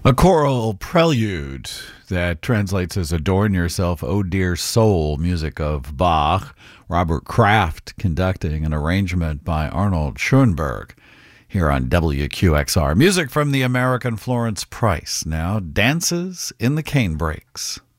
A choral prelude that translates as Adorn Yourself, O Dear Soul, music of Bach. Robert Kraft conducting, an arrangement by Arnold Schoenberg here on WQXR. Music from the American Florence Price. Now, Dances in the Cane Breaks.